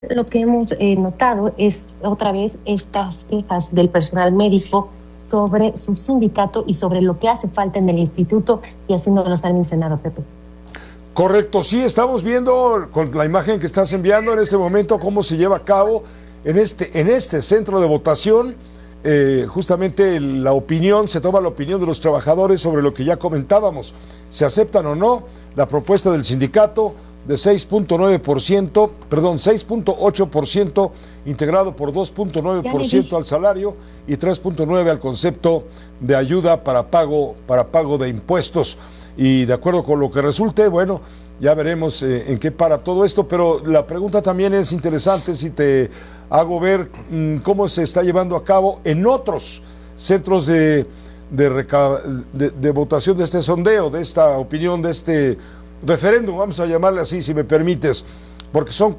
Lo que hemos notado es otra vez estas quejas del personal médico sobre su sindicato y sobre lo que hace falta en el instituto, y así nos los han mencionado, Pepe. Correcto, sí, estamos viendo con la imagen que estás enviando en este momento cómo se lleva a cabo en este centro de votación. Justamente se toma la opinión de los trabajadores sobre lo que ya comentábamos, si aceptan o no la propuesta del sindicato de 6.8%, integrado por 2.9% al salario y 3.9% al concepto de ayuda para pago de impuestos. Y de acuerdo con lo que resulte, bueno, ya veremos en qué para todo esto, pero la pregunta también es interesante si te hago ver cómo se está llevando a cabo en otros centros de votación, de este sondeo, de esta opinión, de este referéndum, vamos a llamarle así, si me permites, porque son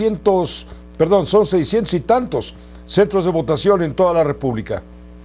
600 y tantos centros de votación en toda la República.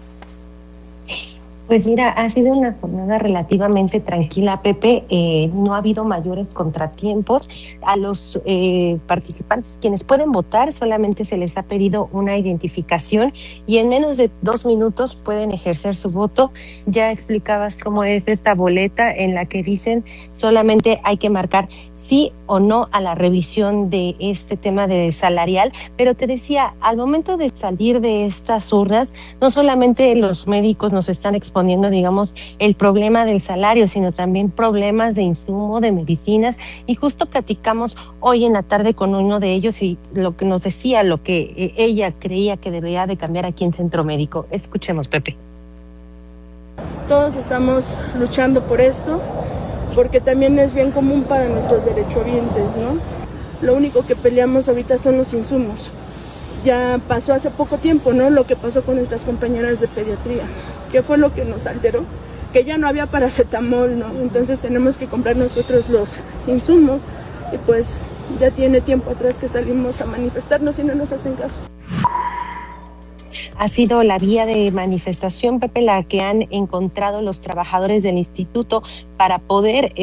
Pues mira, ha sido una jornada relativamente tranquila, Pepe. No ha habido mayores contratiempos. A los participantes, quienes pueden votar, solamente se les ha pedido una identificación y en menos de 2 minutos pueden ejercer su voto. Ya explicabas cómo es esta boleta en la que dicen solamente hay que marcar sí o no a la revisión de este tema de salarial, pero te decía, al momento de salir de estas urnas, no solamente los médicos nos están exponiendo, digamos, el problema del salario, sino también problemas de insumo, de medicinas, y justo platicamos hoy en la tarde con uno de ellos y lo que nos decía, lo que ella creía que debería de cambiar aquí en Centro Médico. Escuchemos, Pepe. Todos estamos luchando por esto, porque también es bien común para nuestros derechohabientes, ¿no? Lo único que peleamos ahorita son los insumos. Ya pasó hace poco tiempo, ¿no? Lo que pasó con nuestras compañeras de pediatría, que fue lo que nos alteró, que ya no había paracetamol, ¿no? Entonces tenemos que comprar nosotros los insumos y pues ya tiene tiempo atrás que salimos a manifestarnos y no nos hacen caso. Ha sido la vía de manifestación, Pepe, la que han encontrado los trabajadores del instituto para poder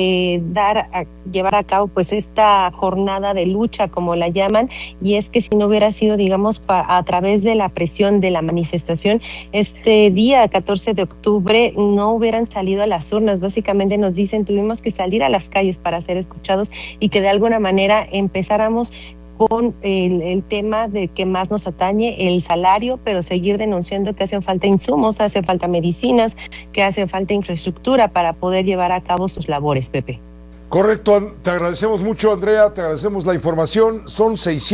llevar a cabo pues esta jornada de lucha, como la llaman, y es que si no hubiera sido, digamos, a través de la presión de la manifestación, este día 14 de octubre no hubieran salido a las urnas. Básicamente nos dicen, tuvimos que salir a las calles para ser escuchados y que de alguna manera empezáramos con el tema de que más nos atañe, el salario, pero seguir denunciando que hacen falta insumos, hace falta medicinas, que hace falta infraestructura para poder llevar a cabo sus labores, Pepe. Correcto, te agradecemos mucho, Andrea, te agradecemos la información. Son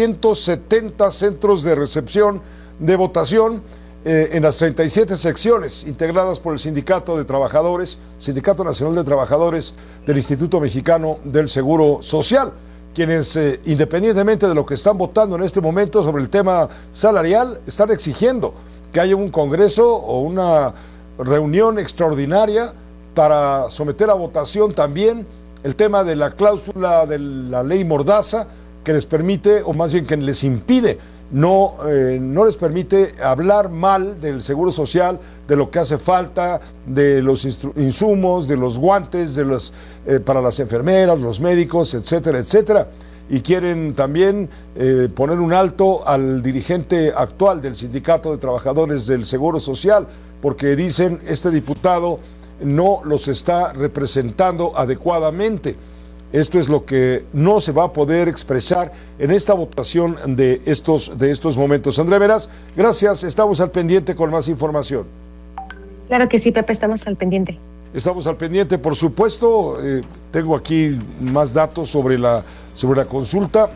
670 centros de recepción de votación en las 37 secciones integradas por el Sindicato de Trabajadores, Sindicato Nacional de Trabajadores del Instituto Mexicano del Seguro Social, quienes independientemente de lo que están votando en este momento sobre el tema salarial, están exigiendo que haya un congreso o una reunión extraordinaria para someter a votación también el tema de la cláusula de la ley Mordaza, que les permite, o más bien que les impide, no les permite hablar mal del Seguro Social, de lo que hace falta, de los insumos, de los guantes, para las enfermeras, los médicos, etcétera, etcétera. Y quieren también poner un alto al dirigente actual del Sindicato de Trabajadores del Seguro Social, porque dicen, este diputado no los está representando adecuadamente. Esto es lo que no se va a poder expresar en esta votación de estos momentos. André Meraz, gracias, estamos al pendiente con más información. Claro que sí, Pepe, estamos al pendiente. Estamos al pendiente, por supuesto. Tengo aquí más datos sobre la consulta.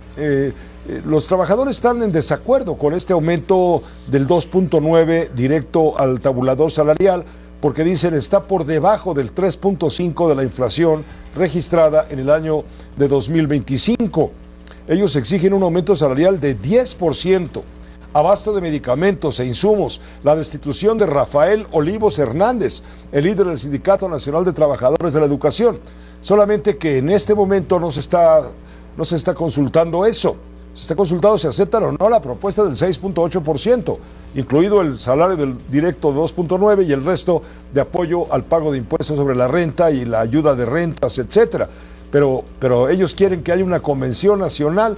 Los trabajadores están en desacuerdo con este aumento del 2.9 directo al tabulador salarial, porque dicen está por debajo del 3.5 de la inflación registrada en el año de 2025. Ellos exigen un aumento salarial de 10%, abasto de medicamentos e insumos, la destitución de Rafael Olivos Hernández, el líder del Sindicato Nacional de Trabajadores de la Educación. Solamente que en este momento no se está consultando eso. Se está consultando si aceptan o no la propuesta del 6.8%, incluido el salario del directo de 2.9 y el resto de apoyo al pago de impuestos sobre la renta y la ayuda de rentas, etcétera. Pero ellos quieren que haya una convención nacional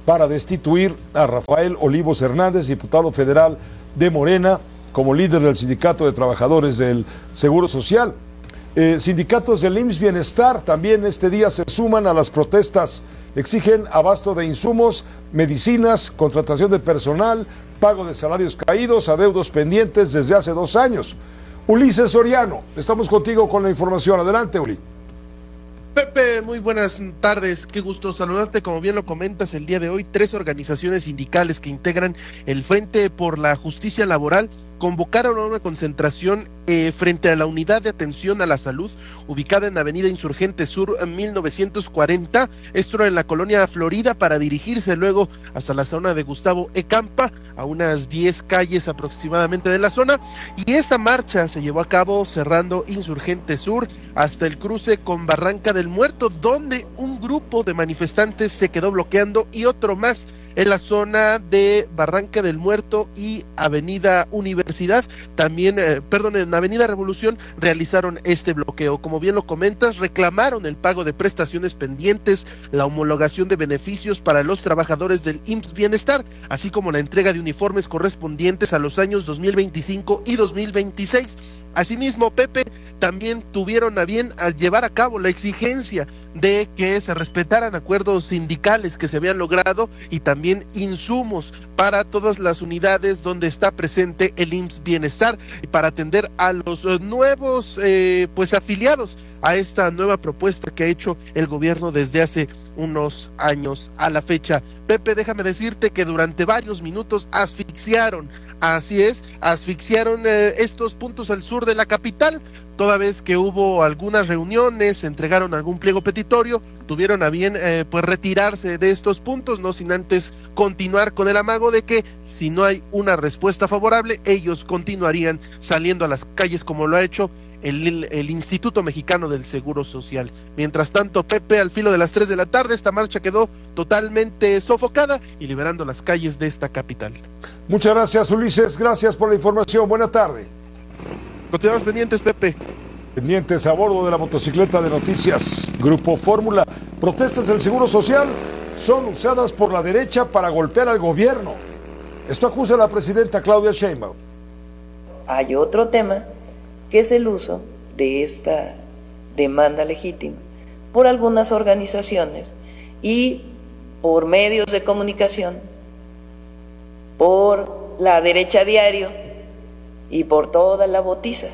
para destituir a Rafael Olivos Hernández, diputado federal de Morena, como líder del Sindicato de Trabajadores del Seguro Social. Sindicatos del IMSS Bienestar también este día se suman a las protestas. Exigen abasto de insumos, medicinas, contratación de personal, pago de salarios caídos, adeudos pendientes desde hace 2 años. Ulises Soriano, estamos contigo con la información. Adelante, Uli. Pepe, muy buenas tardes, qué gusto saludarte. Como bien lo comentas, el día de hoy 3 organizaciones sindicales que integran el Frente por la Justicia Laboral convocaron a una concentración frente a la Unidad de Atención a la Salud, ubicada en Avenida Insurgente Sur 1940, esto en la colonia Florida, para dirigirse luego hasta la zona de Gustavo E. Campa, a unas 10 calles aproximadamente de la zona, y esta marcha se llevó a cabo cerrando Insurgente Sur hasta el cruce con Barranca del Muerto, donde un grupo de manifestantes se quedó bloqueando y otro más en la zona de Barranca del Muerto y Avenida Universidad, también, en Avenida Revolución realizaron este bloqueo. Como bien lo comentas, reclamaron el pago de prestaciones pendientes, la homologación de beneficios para los trabajadores del IMSS Bienestar, así como la entrega de uniformes correspondientes a los años 2025 y 2026. Asimismo, Pepe, también tuvieron a bien al llevar a cabo la exigencia de que se respetaran acuerdos sindicales que se habían logrado y también insumos para todas las unidades donde está presente el IMSS Bienestar, y para atender a los nuevos afiliados a esta nueva propuesta que ha hecho el gobierno desde hace unos años a la fecha. Pepe, déjame decirte que durante varios minutos asfixiaron estos puntos al sur de la capital, toda vez que hubo algunas reuniones, entregaron algún pliego petitorio, tuvieron a bien retirarse de estos puntos, no sin antes continuar con el amago de que si no hay una respuesta favorable, ellos continuarían saliendo a las calles como lo ha hecho el Instituto Mexicano del Seguro Social. Mientras tanto, Pepe, al filo de las 3 de la tarde, esta marcha quedó totalmente sofocada y liberando las calles de esta capital. Muchas gracias, Ulises, gracias por la información, buena tarde. Continuamos pendientes, Pepe. Pendientes a bordo de la motocicleta de noticias. Grupo Fórmula. Protestas del Seguro Social son usadas por la derecha para golpear al gobierno. Esto acusa la presidenta Claudia Sheinbaum. Hay otro tema, que es el uso de esta demanda legítima por algunas organizaciones y por medios de comunicación, por la derecha diario y por toda la botiza,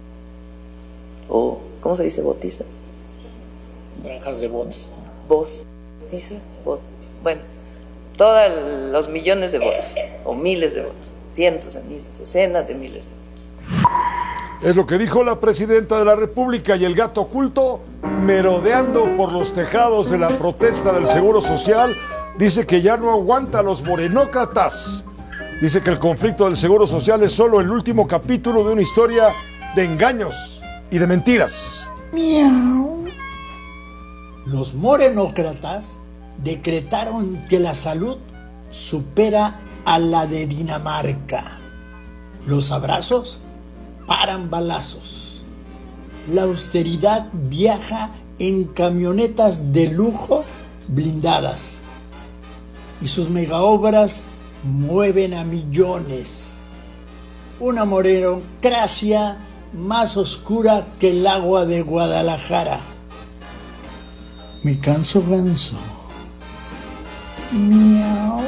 o ¿cómo se dice botiza? Granjas de bots. Botiza, bueno, todos los millones de bots, o miles de bots, cientos de miles, decenas de miles de bots. Es lo que dijo la presidenta de la República, y el gato oculto, merodeando por los tejados de la protesta del Seguro Social, dice que ya no aguanta a los morenócratas. Dice que el conflicto del Seguro Social es solo el último capítulo de una historia de engaños y de mentiras. Miau. Los morenócratas decretaron que la salud supera a la de Dinamarca. Los abrazos paran balazos. La austeridad viaja en camionetas de lujo blindadas. Y sus megaobras mueven a millones. Una morenocracia más oscura que el agua de Guadalajara. Me canso ganso. Miau.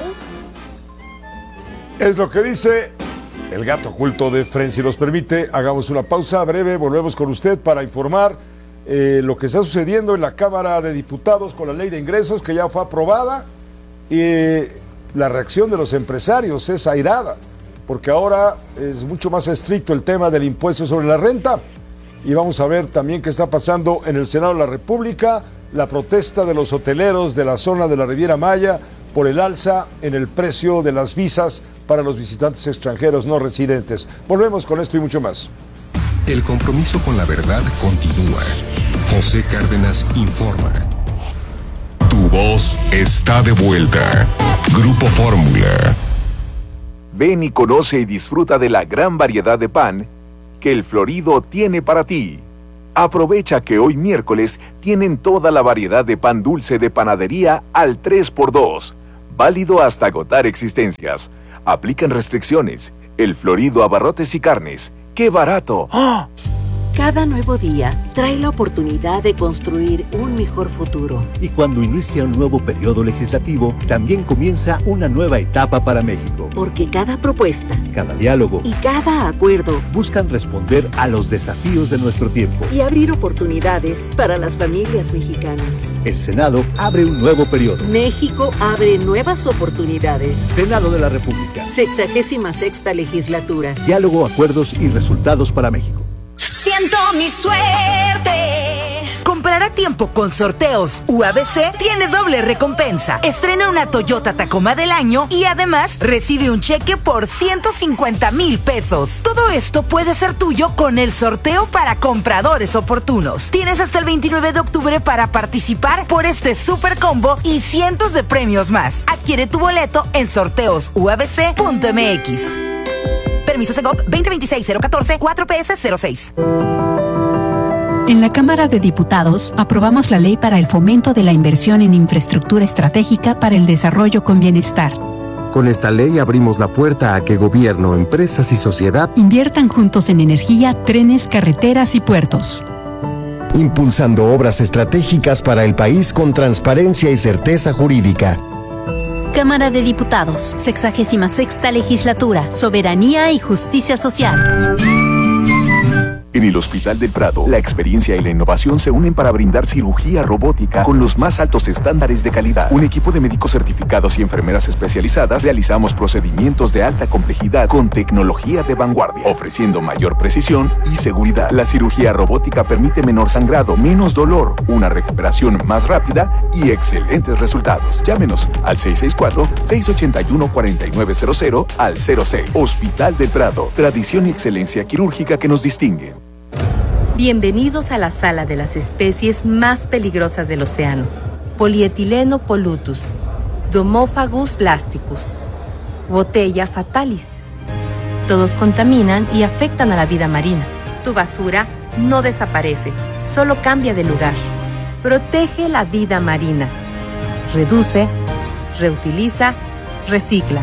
Es lo que dice el gato oculto de Fren. Si nos permite, hagamos una pausa breve, volvemos con usted para informar lo que está sucediendo en la Cámara de Diputados con la ley de ingresos que ya fue aprobada, y la reacción de los empresarios es airada, porque ahora es mucho más estricto el tema del impuesto sobre la renta. Y vamos a ver también qué está pasando en el Senado de la República, la protesta de los hoteleros de la zona de la Riviera Maya por el alza en el precio de las visas para los visitantes extranjeros no residentes. Volvemos con esto y mucho más. El compromiso con la verdad continúa. José Cárdenas informa. Tu voz está de vuelta. Grupo Fórmula. Ven y conoce y disfruta de la gran variedad de pan que el Florido tiene para ti. Aprovecha que hoy miércoles tienen toda la variedad de pan dulce de panadería al 3x2. Válido hasta agotar existencias. Aplican restricciones. El Florido Abarrotes y Carnes. ¡Qué barato! ¡Oh! Cada nuevo día trae la oportunidad de construir un mejor futuro. Y cuando inicia un nuevo periodo legislativo, también comienza una nueva etapa para México. Porque cada propuesta, cada diálogo y cada acuerdo buscan responder a los desafíos de nuestro tiempo y abrir oportunidades para las familias mexicanas. El Senado abre un nuevo periodo. México abre nuevas oportunidades. Senado de la República. 66ª legislatura. Diálogo, acuerdos y resultados para México. Siento mi suerte. Comprar a tiempo con Sorteos UABC tiene doble recompensa. Estrena una Toyota Tacoma del año y además recibe un cheque por 150,000 pesos. Todo esto puede ser tuyo con el sorteo para compradores oportunos. Tienes hasta el 29 de octubre para participar por este super combo y cientos de premios más. Adquiere tu boleto en sorteosuabc.mx. Permiso Segov 2026-014-4PS06. En la Cámara de Diputados aprobamos la Ley para el Fomento de la Inversión en Infraestructura Estratégica para el Desarrollo con Bienestar. Con esta ley abrimos la puerta a que gobierno, empresas y sociedad inviertan juntos en energía, trenes, carreteras y puertos. Impulsando obras estratégicas para el país con transparencia y certeza jurídica. Cámara de Diputados, 66ª Legislatura, Soberanía y Justicia Social. En el Hospital del Prado, la experiencia y la innovación se unen para brindar cirugía robótica con los más altos estándares de calidad. Un equipo de médicos certificados y enfermeras especializadas realizamos procedimientos de alta complejidad con tecnología de vanguardia, ofreciendo mayor precisión y seguridad. La cirugía robótica permite menor sangrado, menos dolor, una recuperación más rápida y excelentes resultados. Llámenos al 664-681-4900 al 06. Hospital del Prado, tradición y excelencia quirúrgica que nos distinguen. Bienvenidos a la sala de las especies más peligrosas del océano. Polietileno pollutus, Domophagus plasticus, Botella fatalis. Todos contaminan y afectan a la vida marina. Tu basura no desaparece, solo cambia de lugar. Protege la vida marina. Reduce, reutiliza, recicla.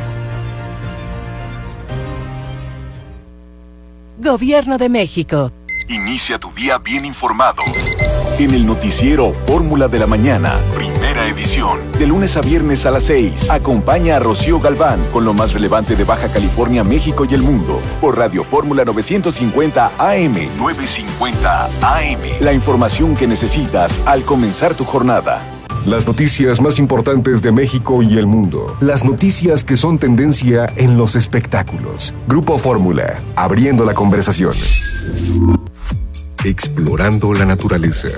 Gobierno de México. Inicia tu día bien informado. En el noticiero Fórmula de la Mañana, primera edición. De lunes a viernes a las 6. Acompaña a Rocío Galván con lo más relevante de Baja California, México y el mundo. Por Radio Fórmula 950 AM. 950 AM. La información que necesitas al comenzar tu jornada. Las noticias más importantes de México y el mundo. Las noticias que son tendencia en los espectáculos. Grupo Fórmula, abriendo la conversación. Explorando la naturaleza.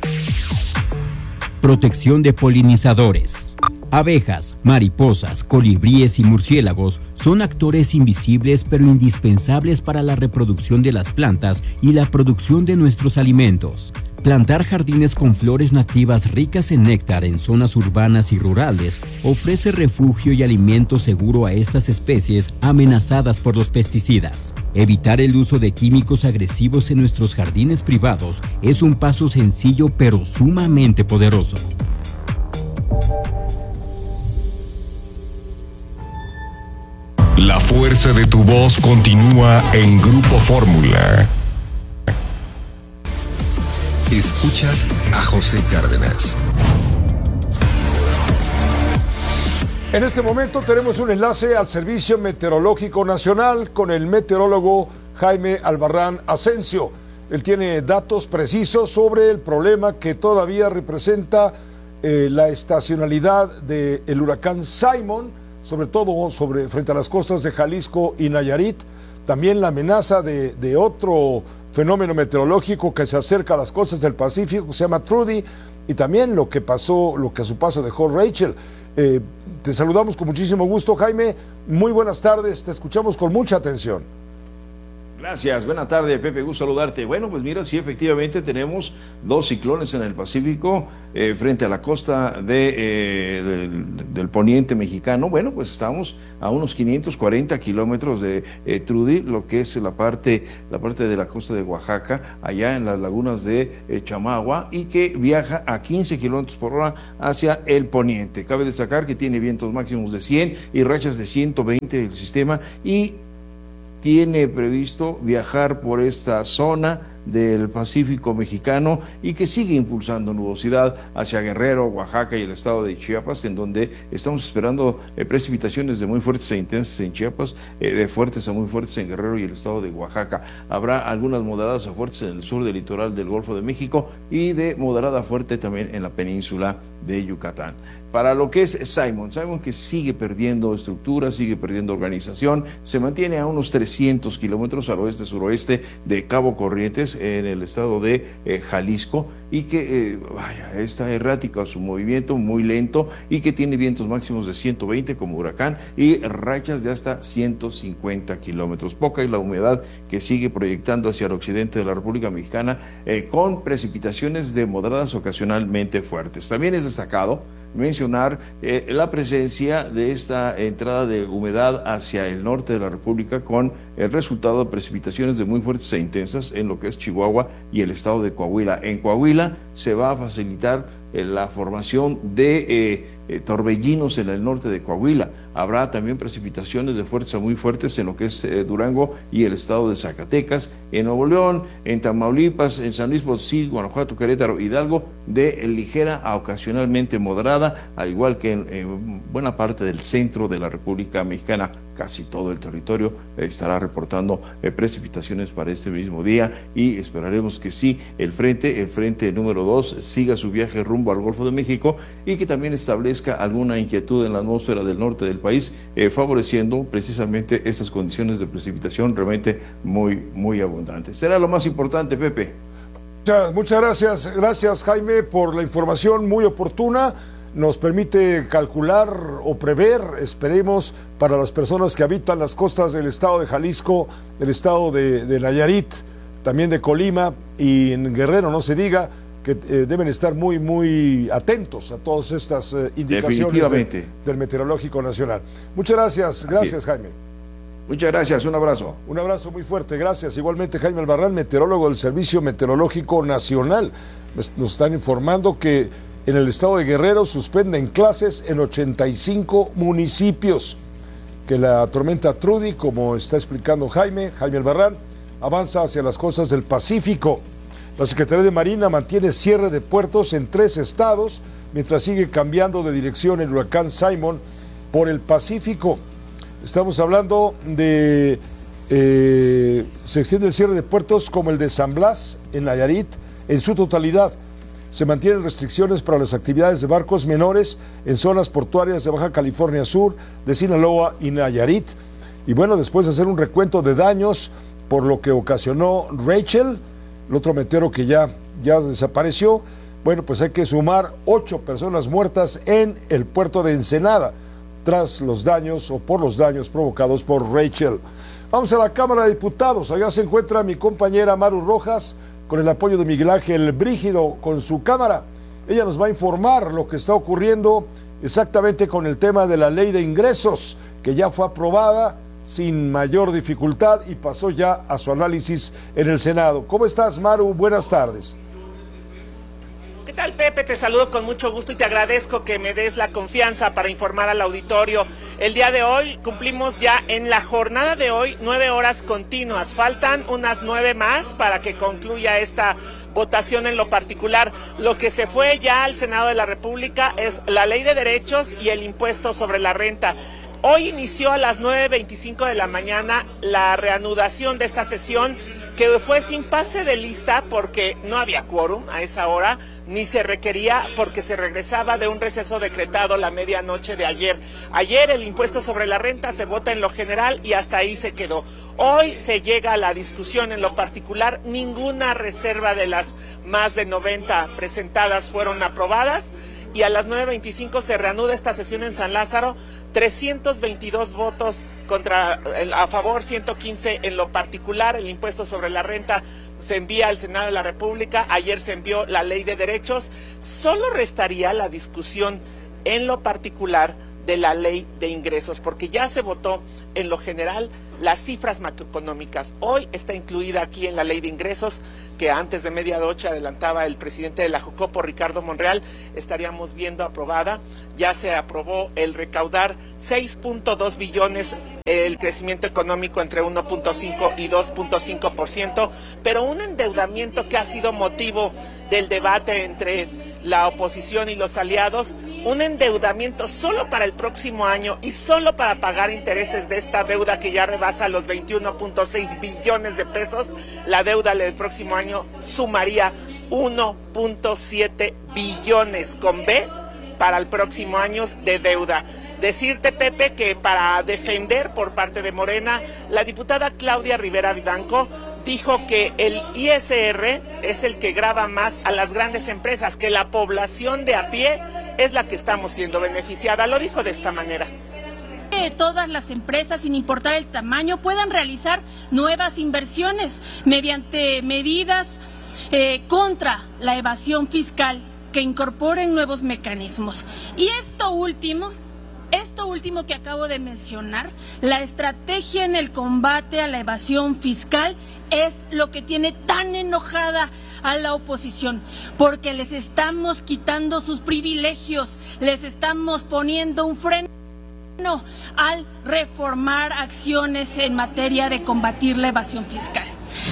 Protección de polinizadores. Abejas, mariposas, colibríes y murciélagos son actores invisibles pero indispensables para la reproducción de las plantas y la producción de nuestros alimentos. Plantar jardines con flores nativas ricas en néctar en zonas urbanas y rurales ofrece refugio y alimento seguro a estas especies amenazadas por los pesticidas. Evitar el uso de químicos agresivos en nuestros jardines privados es un paso sencillo pero sumamente poderoso. La fuerza de tu voz continúa en Grupo Fórmula. Escuchas a José Cárdenas. En este momento tenemos un enlace al Servicio Meteorológico Nacional con el meteorólogo Jaime Albarrán Asensio. Él tiene datos precisos sobre el problema que todavía representa la estacionalidad del huracán Simon, sobre todo frente a las costas de Jalisco y Nayarit. También la amenaza de otro fenómeno meteorológico que se acerca a las costas del Pacífico, que se llama Trudy, y también lo que a su paso dejó Rachel. Te saludamos con muchísimo gusto, Jaime. Muy buenas tardes, te escuchamos con mucha atención. Gracias, buena tarde, Pepe, gusto saludarte. Bueno, pues mira, sí, efectivamente tenemos 2 ciclones en el Pacífico frente a la costa del poniente mexicano. Bueno, pues estamos a unos 540 kilómetros de Trudy, lo que es la parte de la costa de Oaxaca, allá en las lagunas de Chamagua, y que viaja a 15 kilómetros por hora hacia el poniente. Cabe destacar que tiene vientos máximos de 100 y rachas de 120 el sistema, y tiene previsto viajar por esta zona del Pacífico mexicano y que sigue impulsando nubosidad hacia Guerrero, Oaxaca y el estado de Chiapas, en donde estamos esperando precipitaciones de muy fuertes e intensas en Chiapas, de fuertes a muy fuertes en Guerrero y el estado de Oaxaca. Habrá algunas moderadas a fuertes en el sur del litoral del Golfo de México y de moderada a fuerte también en la península de Yucatán. Para lo que es Simon que sigue perdiendo estructura, sigue perdiendo organización, se mantiene a unos 300 kilómetros al oeste-suroeste de Cabo Corrientes, en el estado de Jalisco, y que está errático su movimiento, muy lento, y que tiene vientos máximos de 120 como huracán y rachas de hasta 150 kilómetros. Poca es la humedad que sigue proyectando hacia el occidente de la República Mexicana, con precipitaciones de moderadas ocasionalmente fuertes. También es destacado mencionar la presencia de esta entrada de humedad hacia el norte de la República, con el resultado de precipitaciones de muy fuertes e intensas en lo que es Chihuahua y el estado de Coahuila. En Coahuila se va a facilitar la formación de torbellinos en el norte de Coahuila. Habrá también precipitaciones de fuertes a muy fuertes en lo que es Durango y el estado de Zacatecas, en Nuevo León, en Tamaulipas, en San Luis Potosí, Guanajuato, Querétaro, Hidalgo, de ligera a ocasionalmente moderada, al igual que en buena parte del centro de la República Mexicana. Casi todo el territorio estará reportando precipitaciones para este mismo día, y esperaremos que sí, el frente número 2 siga su viaje rumbo al Golfo de México, y que también establezca alguna inquietud en la atmósfera del norte del país, favoreciendo precisamente estas condiciones de precipitación realmente muy abundantes. Será lo más importante, Pepe. Muchas gracias Jaime por la información muy oportuna. Nos permite calcular o prever, esperemos, para las personas que habitan las costas del estado de Jalisco, del estado de Nayarit, también de Colima y en Guerrero, no se diga, que deben estar muy atentos a todas estas indicaciones del Meteorológico Nacional. Muchas gracias Jaime. Muchas gracias, un abrazo. Un abrazo muy fuerte, gracias. Igualmente Jaime Albarrán, meteorólogo del Servicio Meteorológico Nacional. Nos están informando que en el estado de Guerrero suspenden clases en 85 municipios, que la tormenta Trudy, como está explicando Jaime Albarrán, avanza hacia las costas del Pacífico. La Secretaría de Marina mantiene cierre de puertos en 3 estados, mientras sigue cambiando de dirección el huracán Simon por el Pacífico. Estamos hablando de... se extiende el cierre de puertos como el de San Blas, en Nayarit, en su totalidad. Se mantienen restricciones para las actividades de barcos menores en zonas portuarias de Baja California Sur, de Sinaloa y Nayarit. Y bueno, después de hacer un recuento de daños por lo que ocasionó Rachel, el otro meteoro que ya desapareció, bueno, pues hay que sumar 8 personas muertas en el puerto de Ensenada, tras los daños o por los daños provocados por Rachel. Vamos a la Cámara de Diputados. Allá se encuentra mi compañera Maru Rojas, con el apoyo de Miguel Ángel Brígido con su cámara. Ella nos va a informar lo que está ocurriendo exactamente con el tema de la ley de ingresos, que ya fue aprobada sin mayor dificultad y pasó ya a su análisis en el Senado. ¿Cómo estás, Maru? Buenas tardes. ¿Qué tal, Pepe? Te saludo con mucho gusto y te agradezco que me des la confianza para informar al auditorio. El día de hoy cumplimos ya en la jornada de hoy 9 horas continuas. Faltan unas 9 más para que concluya esta votación en lo particular. Lo que se fue ya al Senado de la República es la Ley de Derechos y el impuesto sobre la renta. Hoy inició a las 9:25 de la mañana la reanudación de esta sesión, que fue sin pase de lista porque no había quórum a esa hora, ni se requería porque se regresaba de un receso decretado la medianoche de ayer. Ayer el impuesto sobre la renta se vota en lo general y hasta ahí se quedó. Hoy se llega a la discusión en lo particular. Ninguna reserva de las más de 90 presentadas fueron aprobadas y a las 9:25 se reanuda esta sesión en San Lázaro. 322 votos a favor, 115 en lo particular. El impuesto sobre la renta se envía al Senado de la República. Ayer se envió la ley de derechos. Solo restaría la discusión en lo particular de la ley de ingresos, porque ya se votó en lo general las cifras macroeconómicas. Hoy está incluida aquí en la ley de ingresos, que antes de 7:30 adelantaba el presidente de la Jucopo, Ricardo Monreal, estaríamos viendo aprobada. Ya se aprobó el recaudar 6.2 billones, el crecimiento económico entre 1.5 y 2.5%, pero un endeudamiento que ha sido motivo del debate entre la oposición y los aliados, un endeudamiento solo para el próximo año y solo para pagar intereses de esta deuda que ya rebasa los 21.6 billones de pesos. La deuda del próximo año sumaría 1.7 billones con B para el próximo año de deuda. Decirte, Pepe, que para defender por parte de Morena, la diputada Claudia Rivera Vivanco dijo que el ISR es el que grava más a las grandes empresas, que la población de a pie es la que estamos siendo beneficiada. Lo dijo de esta manera. Que todas las empresas, sin importar el tamaño, puedan realizar nuevas inversiones mediante medidas contra la evasión fiscal, que incorporen nuevos mecanismos. Y esto último que acabo de mencionar, la estrategia en el combate a la evasión fiscal, es lo que tiene tan enojada a la oposición, porque les estamos quitando sus privilegios, les estamos poniendo un freno al reformar acciones en materia de combatir la evasión fiscal.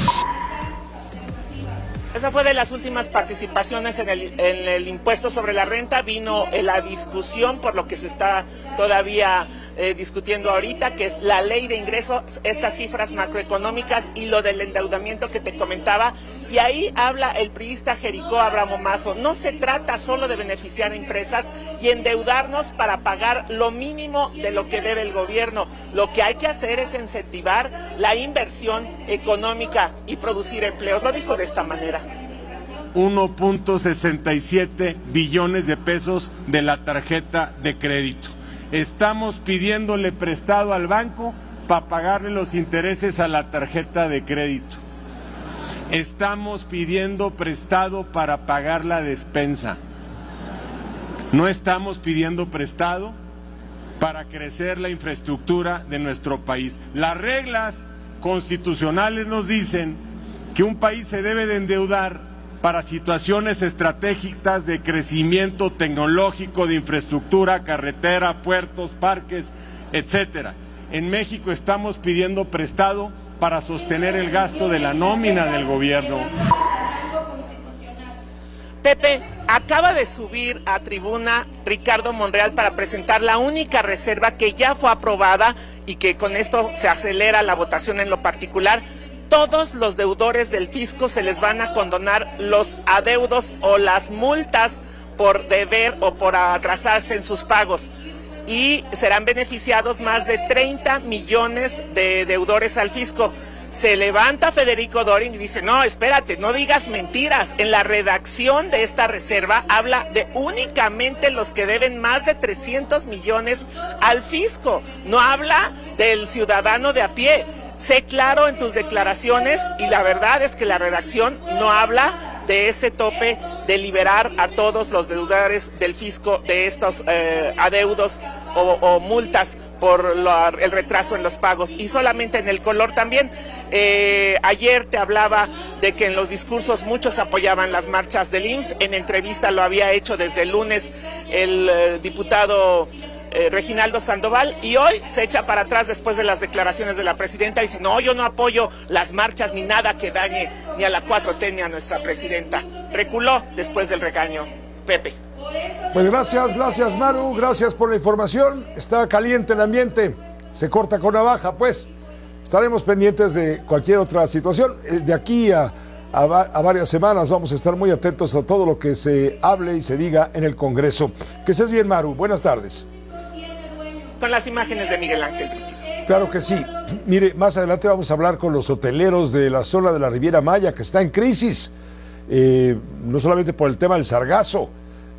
Esa fue de las últimas participaciones en el impuesto sobre la renta. Vino la discusión por lo que se está todavía discutiendo ahorita, que es la ley de ingresos, estas cifras macroeconómicas y lo del endeudamiento que te comentaba. Y ahí habla el priista Jericó Abramo Mazo. No se trata solo de beneficiar a empresas y endeudarnos para pagar lo mínimo de lo que debe el gobierno. Lo que hay que hacer es incentivar la inversión económica y producir empleos. Lo dijo de esta manera. 1.67 billones de pesos de la tarjeta de crédito. Estamos pidiéndole prestado al banco para pagarle los intereses a la tarjeta de crédito. Estamos pidiendo prestado para pagar la despensa. No estamos pidiendo prestado para crecer la infraestructura de nuestro país. Las reglas constitucionales nos dicen que un país se debe de endeudar para situaciones estratégicas de crecimiento tecnológico, de infraestructura, carretera, puertos, parques, etcétera. En México estamos pidiendo prestado para sostener el gasto de la nómina del gobierno. Pepe, acaba de subir a tribuna Ricardo Monreal para presentar la única reserva que ya fue aprobada y que con esto se acelera la votación en lo particular. Todos los deudores del fisco se les van a condonar los adeudos o las multas por deber o por atrasarse en sus pagos. Y serán beneficiados más de 30 millones de deudores al fisco. Se levanta Federico Doring y dice, no, espérate, no digas mentiras. En la redacción de esta reserva habla de únicamente los que deben más de 300 millones al fisco. No habla del ciudadano de a pie. Sé claro en tus declaraciones y la verdad es que la redacción no habla de ese tope de liberar a todos los deudores del fisco de estos adeudos o multas por el retraso en los pagos. Y solamente en el color también. Ayer te hablaba de que en los discursos muchos apoyaban las marchas del IMSS. En entrevista lo había hecho desde el lunes el diputado Reginaldo Sandoval, y hoy se echa para atrás después de las declaraciones de la presidenta y dice, no, yo no apoyo las marchas ni nada que dañe ni a la 4T ni a nuestra presidenta. Reculó después del regaño. Pepe. Pues gracias Maru, gracias por la información. Está caliente el ambiente, se corta con navaja, pues estaremos pendientes de cualquier otra situación. De aquí a varias semanas vamos a estar muy atentos a todo lo que se hable y se diga en el Congreso. Que estés bien, Maru, buenas tardes. Con las imágenes de Miguel Ángel Ruiz. Claro que sí. Mire, más adelante vamos a hablar con los hoteleros de la zona de la Riviera Maya, que está en crisis, no solamente por el tema del sargazo,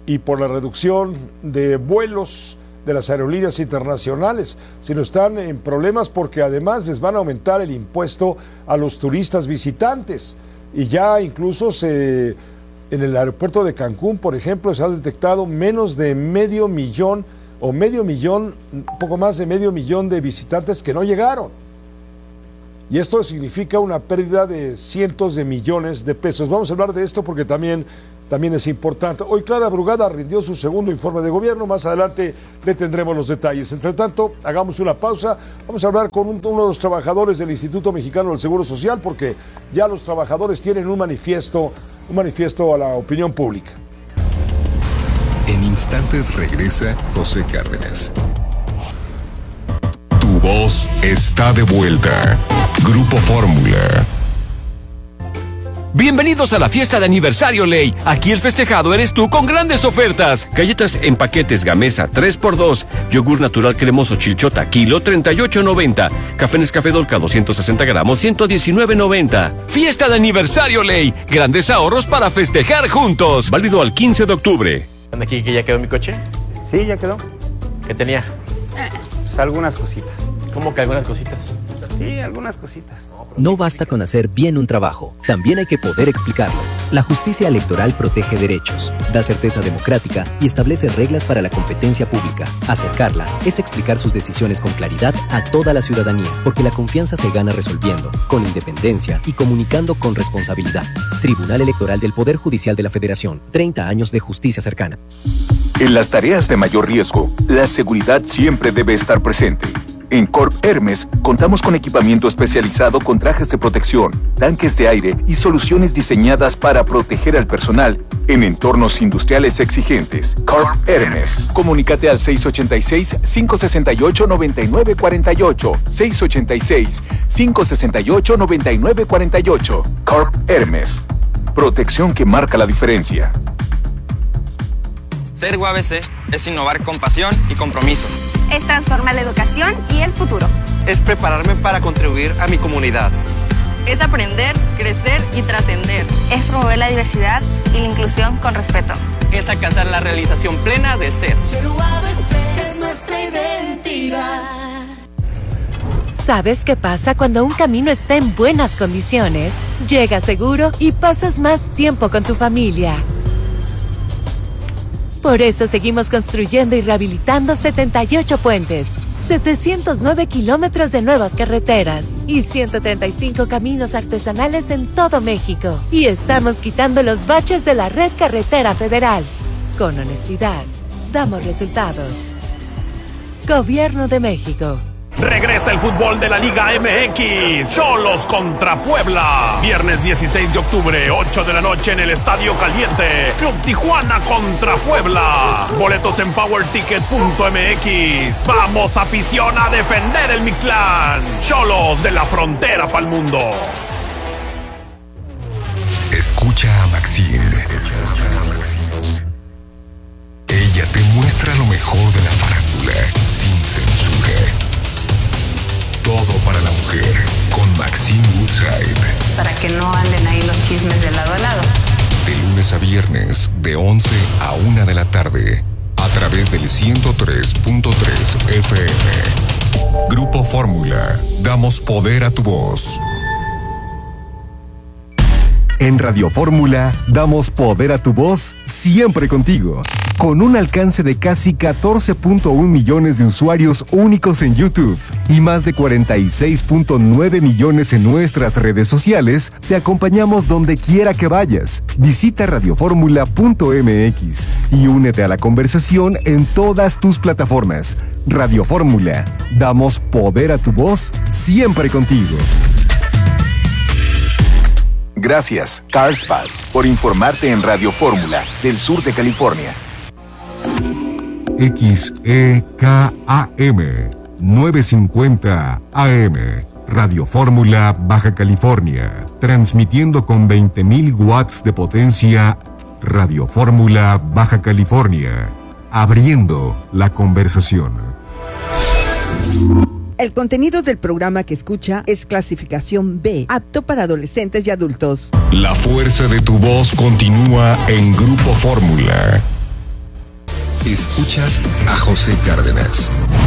y por la reducción de vuelos de las aerolíneas internacionales, sino están en problemas porque además les van a aumentar el impuesto a los turistas visitantes. Y ya incluso en el aeropuerto de Cancún, por ejemplo, se ha detectado menos de medio millón, poco más de medio millón de visitantes que no llegaron. Y esto significa una pérdida de cientos de millones de pesos. Vamos a hablar de esto porque también es importante. Hoy Clara Brugada rindió su segundo informe de gobierno. Más adelante le tendremos los detalles. Entre tanto, hagamos una pausa. Vamos a hablar con uno de los trabajadores del Instituto Mexicano del Seguro Social, porque ya los trabajadores tienen un manifiesto a la opinión pública. En instantes regresa José Cárdenas. Tu voz está de vuelta. Grupo Fórmula. Bienvenidos a la fiesta de aniversario Ley. Aquí el festejado eres tú con grandes ofertas. Galletas en paquetes Gamesa 3x2. Yogur natural cremoso Chilchota kilo 38.90. Café Nescafé Dolca 260 gramos 119.90. Fiesta de aniversario Ley. Grandes ahorros para festejar juntos. Válido al 15 de octubre. ¿Aquí que ya quedó mi coche? Sí, ya quedó. ¿Qué tenía? Pues algunas cositas. ¿Cómo que algunas cositas? Sí, algunas cositas. No basta con hacer bien un trabajo, también hay que poder explicarlo. La justicia electoral protege derechos, da certeza democrática y establece reglas para la competencia pública. Acercarla es explicar sus decisiones con claridad a toda la ciudadanía, porque la confianza se gana resolviendo, con independencia y comunicando con responsabilidad. Tribunal Electoral del Poder Judicial de la Federación, 30 años de justicia cercana. En las tareas de mayor riesgo, la seguridad siempre debe estar presente. En Corp Hermes contamos con equipamiento especializado con trajes de protección, tanques de aire y soluciones diseñadas para proteger al personal en entornos industriales exigentes. Corp Hermes. Comunícate al 686-568-9948. 686-568-9948. Corp Hermes. Protección que marca la diferencia. Ser UABC es innovar con pasión y compromiso. Es transformar la educación y el futuro. Es prepararme para contribuir a mi comunidad. Es aprender, crecer y trascender. Es promover la diversidad y la inclusión con respeto. Es alcanzar la realización plena del ser. Ser UABC es nuestra identidad. ¿Sabes qué pasa cuando un camino está en buenas condiciones? Llegas seguro y pasas más tiempo con tu familia. Por eso seguimos construyendo y rehabilitando 78 puentes, 709 kilómetros de nuevas carreteras y 135 caminos artesanales en todo México. Y estamos quitando los baches de la red carretera federal. Con honestidad, damos resultados. Gobierno de México. Regresa el fútbol de la Liga MX. Xolos contra Puebla. Viernes 16 de octubre, 8 de la noche en el Estadio Caliente. Club Tijuana contra Puebla. Boletos en powerticket.mx. Vamos, afición, a defender el Mictlán. Xolos de la frontera pa'l mundo. Escucha a Maxine. Ella te muestra lo mejor de la farándula sin censura. Todo para la mujer con Maxine Woodside. Para que no anden ahí los chismes de lado a lado. De lunes a viernes, de 11 a 1 de la tarde, a través del 103.3 FM. Grupo Fórmula, damos poder a tu voz. En Radio Fórmula, damos poder a tu voz siempre contigo. Con un alcance de casi 14.1 millones de usuarios únicos en YouTube y más de 46.9 millones en nuestras redes sociales, te acompañamos donde quiera que vayas. Visita radioformula.mx y únete a la conversación en todas tus plataformas. Radio Fórmula, damos poder a tu voz siempre contigo. Gracias, Carlsbad, por informarte en Radio Fórmula del sur de California. XEKAM 950 AM Radio Fórmula Baja California, transmitiendo con 20.000 watts de potencia. Radio Fórmula Baja California, abriendo la conversación. El contenido del programa que escucha es clasificación B, apto para adolescentes y adultos. La fuerza de tu voz continúa en Grupo Fórmula. Escuchas a José Cárdenas.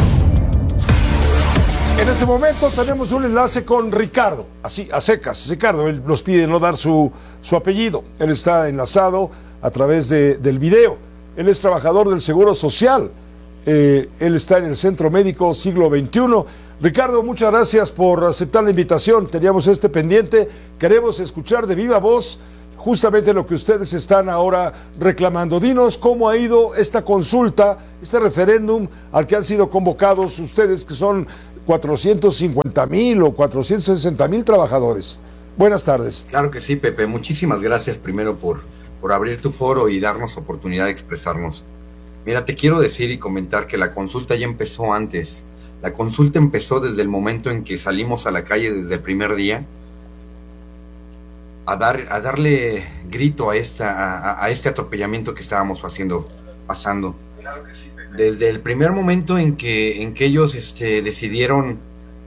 En este momento tenemos un enlace con Ricardo, así, a secas. Ricardo, él nos pide no dar su apellido. Él está enlazado a través del video. Él es trabajador del Seguro Social. Él está en el Centro Médico Siglo XXI. Ricardo, muchas gracias por aceptar la invitación. Teníamos este pendiente. Queremos escuchar de viva voz justamente lo que ustedes están ahora reclamando. Dinos cómo ha ido esta consulta, este referéndum al que han sido convocados ustedes, que son 450,000 o 460,000 trabajadores. Buenas tardes. Claro que sí, Pepe. Muchísimas gracias primero por abrir tu foro y darnos oportunidad de expresarnos. Mira, te quiero decir y comentar que la consulta ya empezó antes. La consulta empezó desde el momento en que salimos a la calle desde el primer día a darle grito a este atropellamiento que estábamos pasando. Claro que sí, Pepe. Desde el primer momento en que ellos decidieron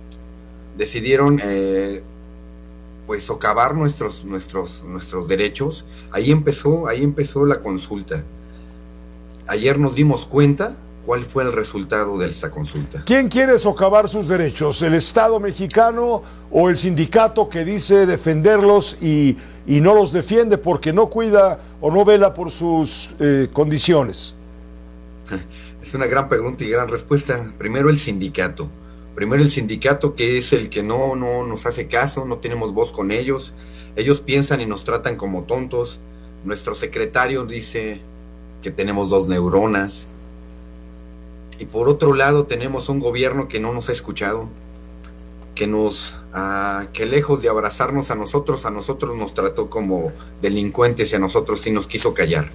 pues socavar nuestros derechos, ahí empezó la consulta. Ayer nos dimos cuenta cuál fue el resultado de esta consulta. ¿Quién quiere socavar sus derechos? ¿El Estado mexicano o el sindicato que dice defenderlos y no los defiende porque no cuida o no vela por sus condiciones? Es una gran pregunta y gran respuesta. Primero el sindicato, que es el que no nos hace caso, no tenemos voz con ellos. Ellos piensan y nos tratan como tontos. Nuestro secretario dice que tenemos 2 neuronas. Y por otro lado tenemos un gobierno que no nos ha escuchado, que lejos de abrazarnos a nosotros nos trató como delincuentes y a nosotros sí nos quiso callar.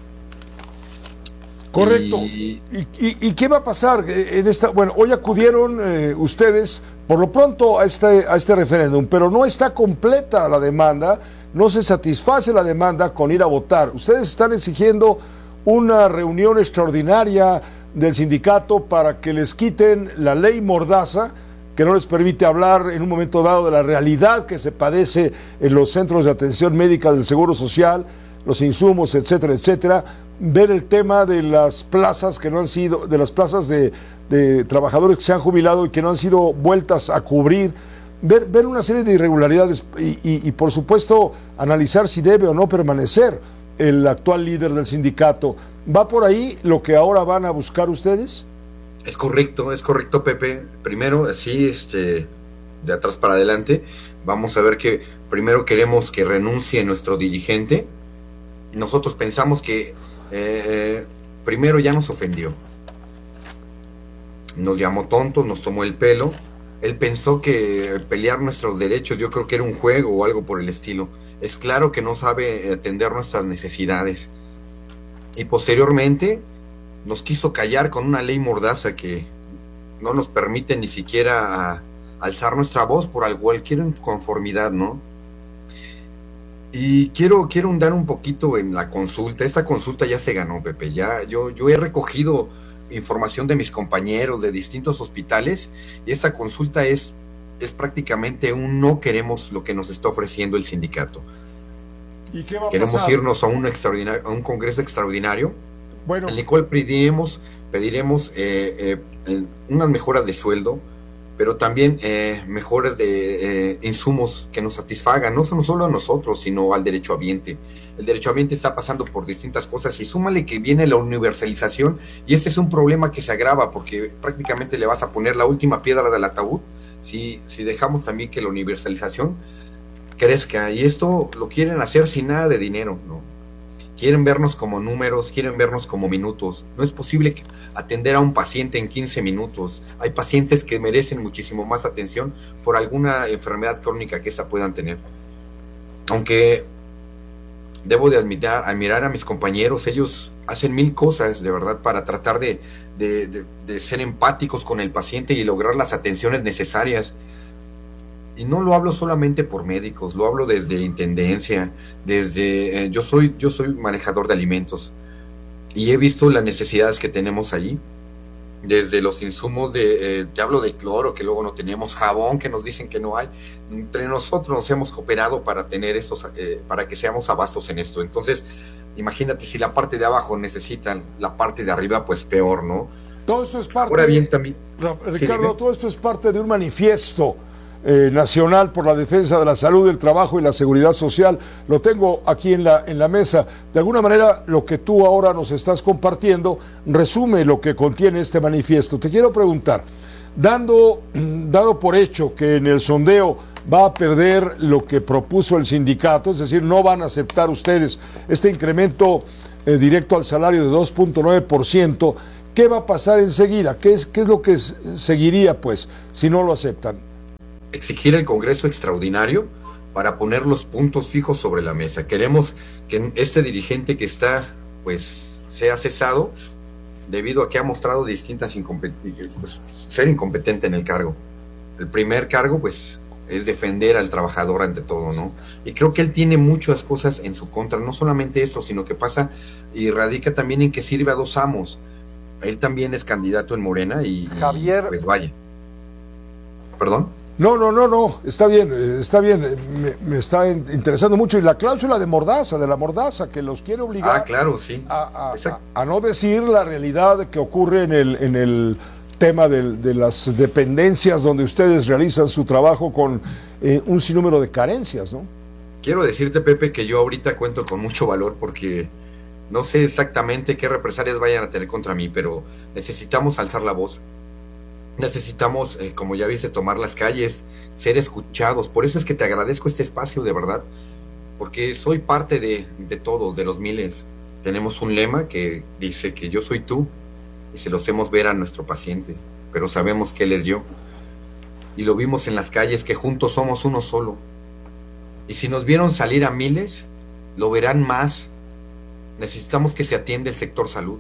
Correcto. ¿Y qué va a pasar en esta? Bueno, hoy acudieron ustedes por lo pronto a este referéndum, pero no está completa la demanda, no se satisface la demanda con ir a votar. Ustedes están exigiendo una reunión extraordinaria del sindicato para que les quiten la ley Mordaza, que no les permite hablar en un momento dado de la realidad que se padece en los centros de atención médica del Seguro Social, los insumos, etcétera, etcétera. Ver el tema de las plazas que no han sido, de las plazas de trabajadores que se han jubilado y que no han sido vueltas a cubrir, ver una serie de irregularidades y por supuesto analizar si debe o no permanecer el actual líder del sindicato. ¿Va por ahí lo que ahora van a buscar ustedes? Es correcto, Pepe. Primero, así, de atrás para adelante, vamos a ver que primero queremos que renuncie nuestro dirigente. Nosotros pensamos que primero ya nos ofendió. Nos llamó tontos, nos tomó el pelo. Él pensó que pelear nuestros derechos, yo creo que era un juego o algo por el estilo. Es claro que no sabe atender nuestras necesidades. Y posteriormente nos quiso callar con una ley Mordaza que no nos permite ni siquiera alzar nuestra voz por cualquier inconformidad, ¿no? Y quiero ahondar un poquito en la consulta. Esta consulta ya se ganó, Pepe. Ya yo he recogido información de mis compañeros de distintos hospitales y esta consulta es prácticamente un no queremos lo que nos está ofreciendo el sindicato. ¿Y qué va a queremos pasar? irnos a un congreso extraordinario, bueno, en el cual pediremos unas mejoras de sueldo, pero también mejoras de insumos que nos satisfagan, no solo a nosotros, sino al derechohabiente. El derechohabiente está pasando por distintas cosas y súmale que viene la universalización y este es un problema que se agrava porque prácticamente le vas a poner la última piedra del ataúd si dejamos también que la universalización crezca, y esto lo quieren hacer sin nada de dinero, ¿no? Quieren vernos como números, quieren vernos como minutos. No es posible atender a un paciente en 15 minutos. Hay pacientes que merecen muchísimo más atención por alguna enfermedad crónica que ésta puedan tener. Aunque debo de admirar a mis compañeros, ellos hacen 1000 cosas de verdad para tratar de ser empáticos con el paciente y lograr las atenciones necesarias. Y no lo hablo solamente por médicos, lo hablo desde intendencia, desde yo soy manejador de alimentos y he visto las necesidades que tenemos allí, desde los insumos te hablo de cloro que luego no tenemos, jabón que nos dicen que no hay. Entre nosotros nos hemos cooperado para tener estos, para que seamos abastos en esto. Entonces Imagínate si la parte de abajo necesitan la parte de arriba, pues peor, ¿no? Todo esto es parte. Ahora bien, también. Ricardo, todo esto es parte de un manifiesto nacional por la defensa de la salud, el trabajo y la seguridad social. Lo tengo aquí en la mesa. De alguna manera, lo que tú ahora nos estás compartiendo resume lo que contiene este manifiesto. Te quiero preguntar, dado por hecho que en el sondeo va a perder lo que propuso el sindicato, es decir, no van a aceptar ustedes este incremento directo al salario de 2.9%, ¿qué va a pasar enseguida? ¿Qué es lo que seguiría, pues, si no lo aceptan? Exigir el Congreso extraordinario para poner los puntos fijos sobre la mesa. Queremos que este dirigente que está, pues, sea cesado debido a que ha mostrado distintas ser incompetente en el cargo. El primer cargo, pues, es defender al trabajador ante todo, ¿no? Y creo que él tiene muchas cosas en su contra, no solamente esto, sino que pasa y radica también en que sirve a dos amos. Él también es candidato en Morena y Javier, pues vaya. ¿Perdón? No, está bien, me está interesando mucho. Y la cláusula de la mordaza, que los quiere obligar claro, sí. a no decir la realidad que ocurre en el tema de las dependencias donde ustedes realizan su trabajo con un sinnúmero de carencias, ¿no? Quiero decirte, Pepe, que yo ahorita cuento con mucho valor porque no sé exactamente qué represalias vayan a tener contra mí, pero necesitamos alzar la voz. Necesitamos, como ya viste, tomar las calles, ser escuchados. Por eso es que te agradezco este espacio, de verdad, porque soy parte de todos, de los miles. Tenemos un lema que dice que yo soy tú, y se lo hacemos ver a nuestro paciente, pero sabemos que él es yo. Y lo vimos en las calles, que juntos somos uno solo. Y si nos vieron salir a miles, lo verán más. Necesitamos que se atienda el sector salud.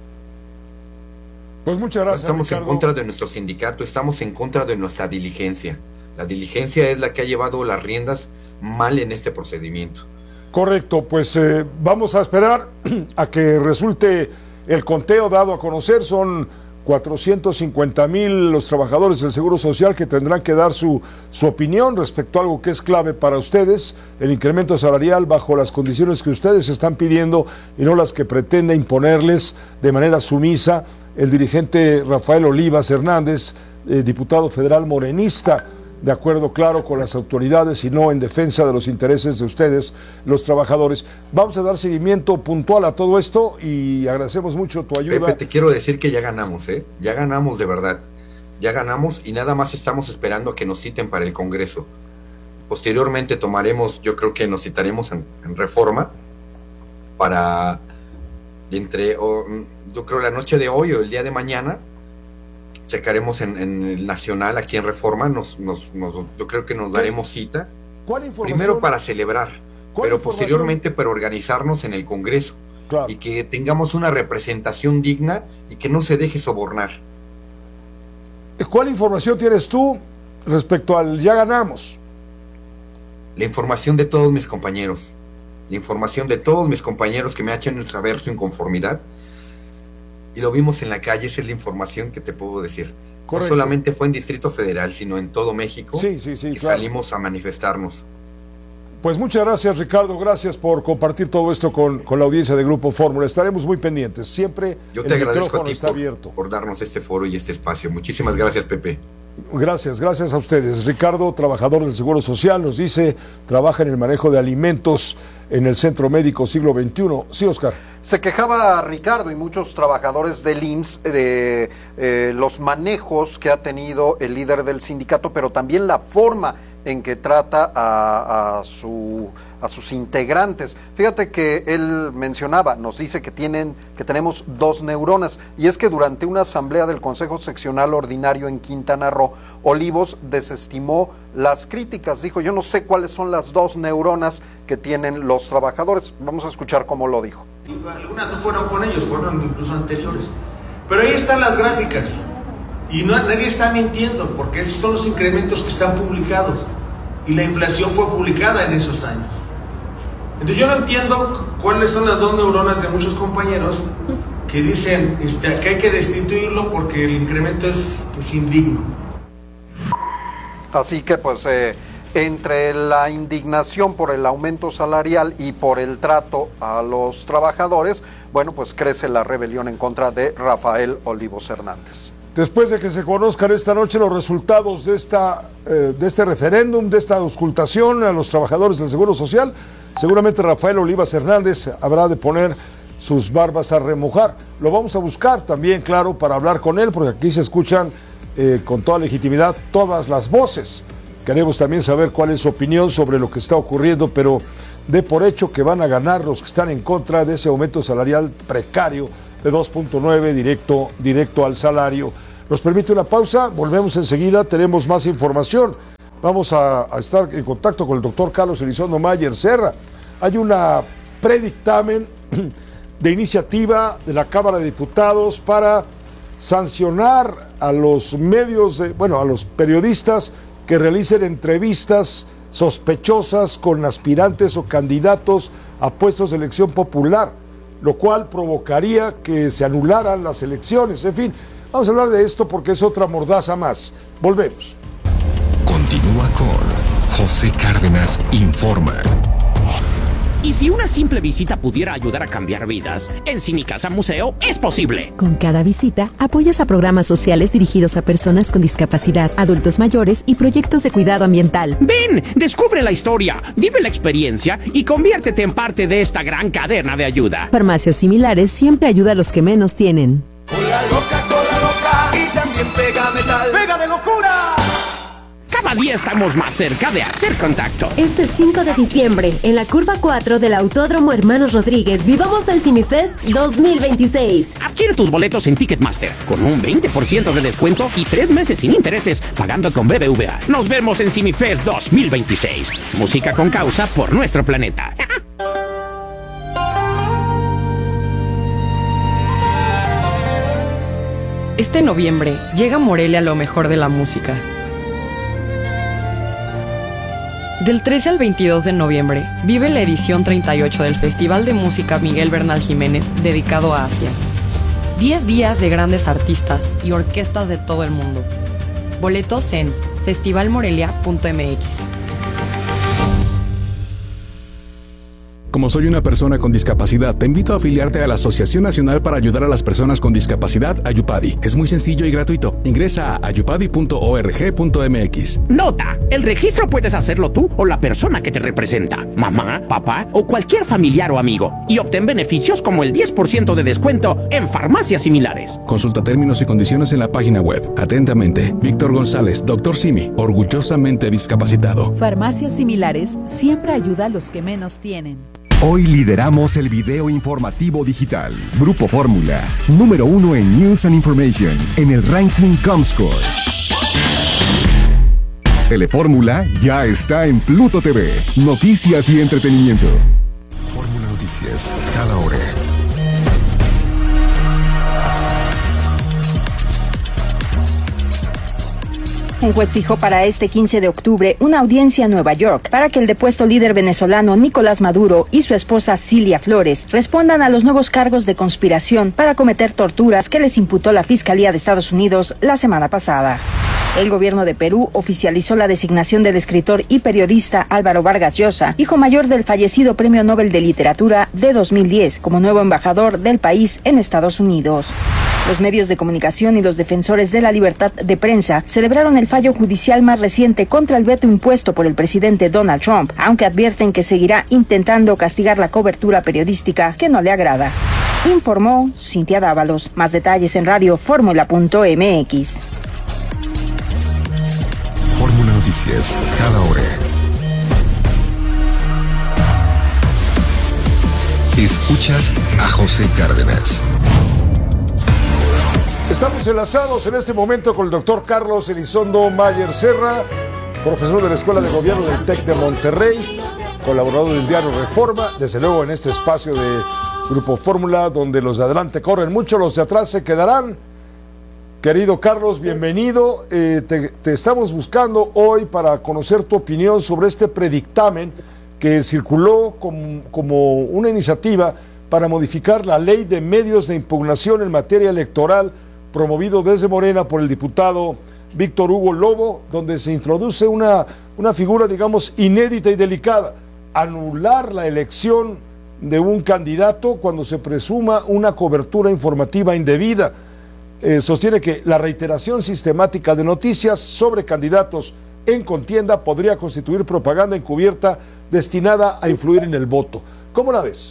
Pues muchas gracias, estamos Ricardo. en contra de nuestro sindicato, estamos en contra de nuestra diligencia. La diligencia es la que ha llevado las riendas mal en este procedimiento. Correcto, pues vamos a esperar a que resulte el conteo dado a conocer. Son 450,000 los trabajadores del Seguro Social que tendrán que dar su opinión respecto a algo que es clave para ustedes, el incremento salarial bajo las condiciones que ustedes están pidiendo y no las que pretende imponerles de manera sumisa el dirigente Rafael Olivas Hernández, diputado federal morenista, de acuerdo, claro, con las autoridades y no en defensa de los intereses de ustedes, los trabajadores. Vamos a dar seguimiento puntual a todo esto y agradecemos mucho tu ayuda. Pepe, te quiero decir que ya ganamos, ya ganamos de verdad, ya ganamos y nada más estamos esperando a que nos citen para el Congreso. Posteriormente tomaremos, yo creo que nos citaremos en Reforma para yo creo la noche de hoy o el día de mañana. Checaremos en el Nacional, aquí en Reforma, yo creo que nos daremos cita. ¿Cuál información? Primero para celebrar, pero posteriormente para organizarnos en el Congreso. Claro. Y que tengamos una representación digna y que no se deje sobornar. ¿Cuál información tienes tú respecto al ya ganamos? La información de todos mis compañeros. La información de todos mis compañeros que me han hecho saber su inconformidad. Y lo vimos en la calle, esa es la información que te puedo decir. Correcto. No solamente fue en Distrito Federal, sino en todo México. Sí, y claro, salimos a manifestarnos. Pues muchas gracias, Ricardo. Gracias por compartir todo esto con la audiencia de Grupo Fórmula. Estaremos muy pendientes. Siempre yo te agradezco a ti está abierto por darnos este foro y este espacio. Muchísimas gracias, Pepe. Gracias a ustedes. Ricardo, trabajador del Seguro Social, nos dice, trabaja en el manejo de alimentos en el Centro Médico Siglo XXI. Sí, Oscar. Se quejaba Ricardo y muchos trabajadores del IMSS de los manejos que ha tenido el líder del sindicato, pero también la forma en que trata a sus integrantes. Fíjate que él mencionaba, nos dice que tenemos 2 neuronas, y es que durante una asamblea del Consejo Seccional Ordinario en Quintana Roo, Olivos desestimó las críticas. Dijo, yo no sé cuáles son las 2 neuronas que tienen los trabajadores. Vamos a escuchar cómo lo dijo. Algunas no fueron con ellos, fueron incluso anteriores. Pero ahí están las gráficas. Y nadie está mintiendo, porque esos son los incrementos que están publicados. Y la inflación fue publicada en esos años. Entonces yo no entiendo cuáles son las 2 neuronas de muchos compañeros que dicen que hay que destituirlo porque el incremento es indigno. Así que pues Entre la indignación por el aumento salarial y por el trato a los trabajadores, bueno, pues crece la rebelión en contra de Rafael Olivos Hernández. Después de que se conozcan esta noche los resultados de este referéndum, de esta auscultación a los trabajadores del Seguro Social, seguramente Rafael Olivos Hernández habrá de poner sus barbas a remojar. Lo vamos a buscar también, claro, para hablar con él, porque aquí se escuchan con toda legitimidad todas las voces. Queremos también saber cuál es su opinión sobre lo que está ocurriendo, pero de por hecho que van a ganar los que están en contra de ese aumento salarial precario de 2.9 directo al salario. Nos permite una pausa, volvemos enseguida, tenemos más información. Vamos a estar en contacto con el doctor Carlos Elizondo Mayer Serra. Hay una predictamen de iniciativa de la Cámara de Diputados para sancionar a los medios, a los periodistas que realicen entrevistas sospechosas con aspirantes o candidatos a puestos de elección popular, lo cual provocaría que se anularan las elecciones. En fin, vamos a hablar de esto porque es otra mordaza más. Volvemos. Continúa con José Cárdenas Informa. Y si una simple visita pudiera ayudar a cambiar vidas, en Cinicasa Museo es posible. Con cada visita, apoyas a programas sociales dirigidos a personas con discapacidad, adultos mayores y proyectos de cuidado ambiental. Ven, descubre la historia, vive la experiencia y conviértete en parte de esta gran cadena de ayuda. Farmacias Similares siempre ayuda a los que menos tienen. Cola loca y también pega metal. ¡Pega de locura! Cada día estamos más cerca de hacer contacto. Este 5 de diciembre, en la curva 4 del Autódromo Hermanos Rodríguez, vivamos el CineFest 2026. Adquiere tus boletos en Ticketmaster con un 20% de descuento y 3 meses sin intereses pagando con BBVA. Nos vemos en CineFest 2026. Música con causa por nuestro planeta. Este noviembre llega a Morelia lo mejor de la música. Del 13 al 22 de noviembre, vive la edición 38 del Festival de Música Miguel Bernal Jiménez, dedicado a Asia. 10 días de grandes artistas y orquestas de todo el mundo. Boletos en festivalmorelia.mx. Como soy una persona con discapacidad, te invito a afiliarte a la Asociación Nacional para Ayudar a las Personas con Discapacidad, Ayupadi. Es muy sencillo y gratuito. Ingresa a ayupadi.org.mx. Nota: el registro puedes hacerlo tú o la persona que te representa, mamá, papá o cualquier familiar o amigo, y obtén beneficios como el 10% de descuento en farmacias similares. Consulta términos y condiciones en la página web. Atentamente, Víctor González, Dr. Simi, orgullosamente discapacitado. Farmacias Similares siempre ayuda a los que menos tienen. Hoy lideramos el video informativo digital. Grupo Fórmula, número 1 en News and Information, en el ranking Comscore. Telefórmula ya está en Pluto TV. Noticias y entretenimiento. Fórmula Noticias, cada hora. Un juez fijó para este 15 de octubre una audiencia en Nueva York para que el depuesto líder venezolano Nicolás Maduro y su esposa Cilia Flores respondan a los nuevos cargos de conspiración para cometer torturas que les imputó la Fiscalía de Estados Unidos la semana pasada. El gobierno de Perú oficializó la designación del escritor y periodista Álvaro Vargas Llosa, hijo mayor del fallecido Premio Nobel de Literatura de 2010, como nuevo embajador del país en Estados Unidos. Los medios de comunicación y los defensores de la libertad de prensa celebraron el fallo judicial más reciente contra el veto impuesto por el presidente Donald Trump, aunque advierten que seguirá intentando castigar la cobertura periodística que no le agrada. Informó Cintia Dávalos. Más detalles en radioformula.mx. Fórmula Noticias, cada hora. Escuchas a José Cárdenas. Estamos enlazados en este momento con el doctor Carlos Elizondo Mayer Serra, profesor de la Escuela de Gobierno del TEC de Monterrey, colaborador del diario Reforma, desde luego en este espacio de Grupo Fórmula, donde los de adelante corren mucho, los de atrás se quedarán. Querido Carlos, bienvenido. Te estamos buscando hoy para conocer tu opinión sobre este predictamen que circuló como una iniciativa para modificar la ley de medios de impugnación en materia electoral, promovido desde Morena por el diputado Víctor Hugo Lobo, donde se introduce una una figura, digamos, inédita y delicada. Anular la elección de un candidato cuando se presuma una cobertura informativa indebida. Sostiene que la reiteración sistemática de noticias sobre candidatos en contienda podría constituir propaganda encubierta destinada a influir en el voto. ¿Cómo la ves?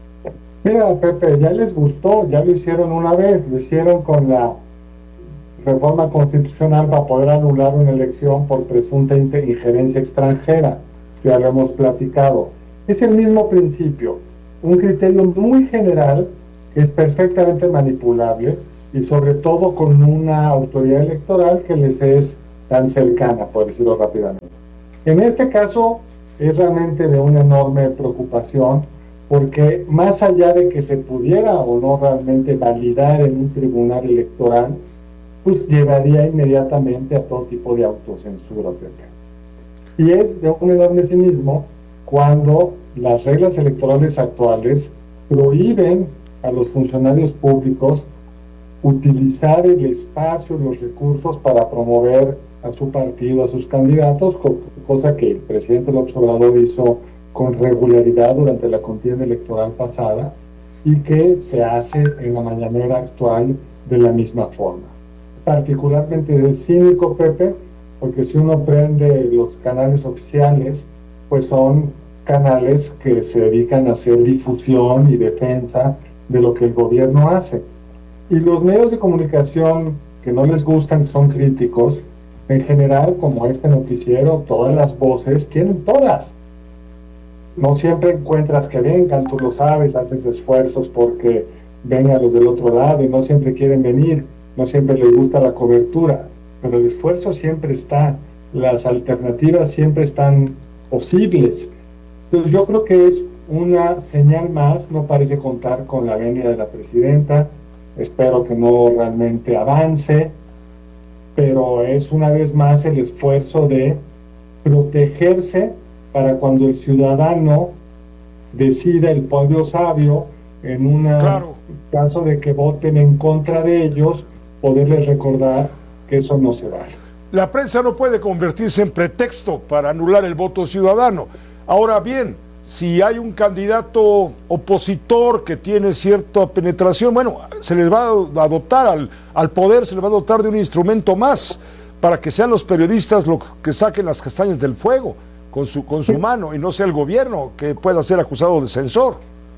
Mira, Pepe, ya les gustó, ya lo hicieron una vez, lo hicieron con la reforma constitucional para poder anular una elección por presunta injerencia extranjera, que ya lo hemos platicado. Es el mismo principio, un criterio muy general que es perfectamente manipulable y sobre todo con una autoridad electoral que les es tan cercana, por decirlo rápidamente. En este caso es realmente de una enorme preocupación, porque más allá de que se pudiera o no realmente validar en un tribunal electoral, pues llevaría inmediatamente a todo tipo de autocensura, Pepe. Y es de un enorme cinismo cuando las reglas electorales actuales prohíben a los funcionarios públicos utilizar el espacio, los recursos para promover a su partido, a sus candidatos, cosa que el presidente López Obrador hizo con regularidad durante la contienda electoral pasada y que se hace en la mañanera actual de la misma forma. Particularmente cínico, Pepe, porque si uno prende los canales oficiales, pues son canales que se dedican a hacer difusión y defensa de lo que el gobierno hace. Y los medios de comunicación que no les gustan, son críticos, en general, como este noticiero, todas las voces, tienen todas. No siempre encuentras que vengan, tú lo sabes, haces esfuerzos porque vengan los del otro lado y no siempre quieren venir, no siempre les gusta la cobertura, pero el esfuerzo siempre está, las alternativas siempre están posibles. Entonces yo creo que es una señal más, no parece contar con la venia de la presidenta, espero que no realmente avance, pero es una vez más el esfuerzo de protegerse para cuando el ciudadano decida, el pueblo sabio, en un caso de que voten en contra de ellos, poderles recordar que eso no se vale. La prensa no puede convertirse en pretexto para anular el voto ciudadano. Ahora bien, si hay un candidato opositor que tiene cierta penetración, bueno, se les va a dotar al poder, se les va a dotar de un instrumento más para que sean los periodistas los que saquen las castañas del fuego con su mano y no sea el gobierno que pueda ser acusado de censor.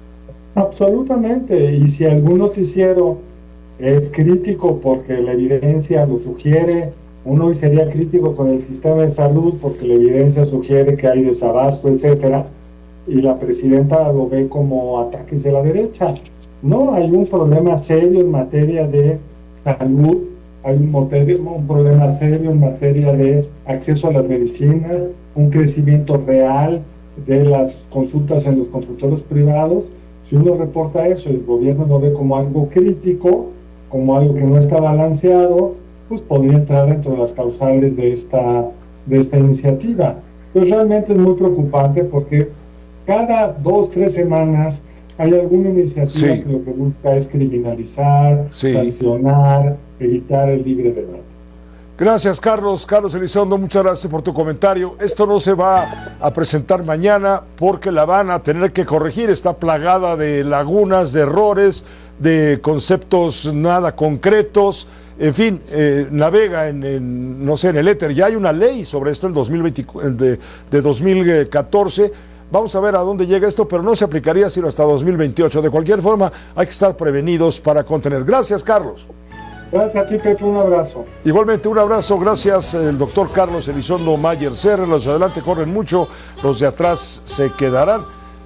Absolutamente, y si algún noticiero es crítico porque la evidencia lo sugiere, uno hoy sería crítico con el sistema de salud porque la evidencia sugiere que hay desabasto, etcétera, y la presidenta lo ve como ataques de la derecha. No, hay un problema serio en materia de salud, hay un problema serio en materia de acceso a las medicinas, un crecimiento real de las consultas en los consultorios privados. Si uno reporta eso y el gobierno lo ve como algo crítico, como algo que no está balanceado, pues podría entrar dentro de las causales de esta iniciativa. Pues realmente es muy preocupante porque cada 2-3 semanas hay alguna iniciativa que lo que busca es criminalizar, sancionar, evitar el libre debate. Gracias, Carlos Elizondo, muchas gracias por tu comentario. Esto no se va a presentar mañana porque la van a tener que corregir, está plagada de lagunas, de errores, de conceptos nada concretos, en fin, navega en el éter. Ya hay una ley sobre esto en 2014, vamos a ver a dónde llega esto, pero no se aplicaría sino hasta 2028. De cualquier forma, hay que estar prevenidos para contener. Gracias, Carlos. Gracias a ti, Pepe, un abrazo. Igualmente, un abrazo, gracias, el doctor Carlos Elizondo Mayer Serra. Los de adelante corren mucho, los de atrás se quedarán.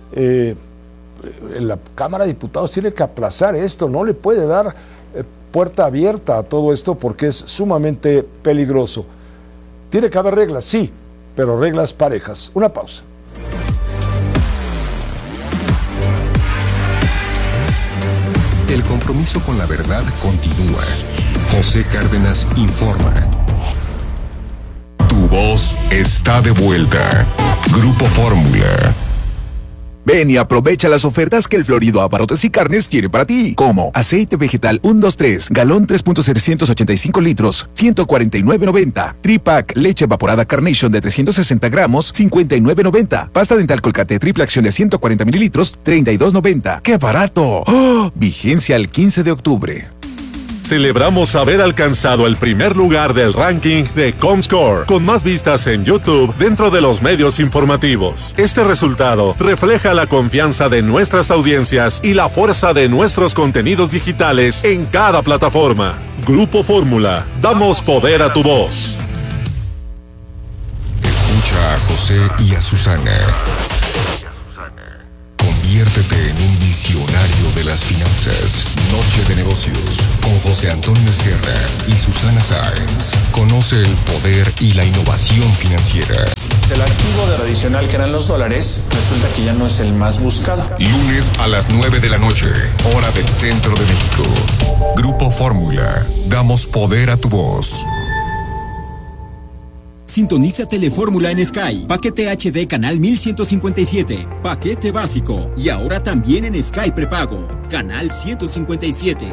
La Cámara de Diputados tiene que aplazar esto, no le puede dar puerta abierta a todo esto porque es sumamente peligroso. Tiene que haber reglas, sí, pero reglas parejas. Una pausa. El compromiso con la verdad continúa. José Cárdenas informa. Tu voz está de vuelta. Grupo Fórmula. Ven y aprovecha las ofertas que el Florido Abarrotes y Carnes tiene para ti, como aceite vegetal 123, galón 3.785 litros, 149.90. Tripack leche evaporada Carnation de 360 gramos, 59.90. Pasta dental Colgate triple acción de 140 mililitros, 32.90. ¡Qué barato! ¡Oh! Vigencia el 15 de octubre. Celebramos haber alcanzado el primer lugar del ranking de Comscore, con más vistas en YouTube dentro de los medios informativos. Este resultado refleja la confianza de nuestras audiencias y la fuerza de nuestros contenidos digitales en cada plataforma. Grupo Fórmula, damos poder a tu voz. Escucha a José y a Susana. Conviértete en un visionario de las finanzas. Noche de negocios con José Antonio Esquerra y Susana Sáenz. Conoce el poder y la innovación financiera. El activo tradicional que eran los dólares resulta que ya no es el más buscado. Lunes a las 9 de la noche, hora del centro de México. Grupo Fórmula. Damos poder a tu voz. Sintoniza Telefórmula en Sky. Paquete HD canal 1157. Paquete básico. Y ahora también en Sky prepago. Canal 157.